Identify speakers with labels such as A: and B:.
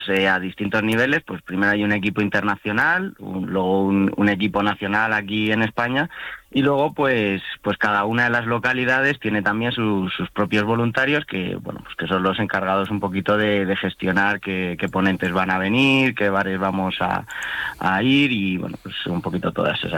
A: a distintos niveles. Pues primero hay un equipo internacional, luego un equipo nacional aquí en España, y luego pues cada una de las localidades tiene también sus propios voluntarios que, bueno, pues que son los encargados un poquito de gestionar qué ponentes van a venir, qué bares vamos a ir, y bueno, pues un poquito todas esas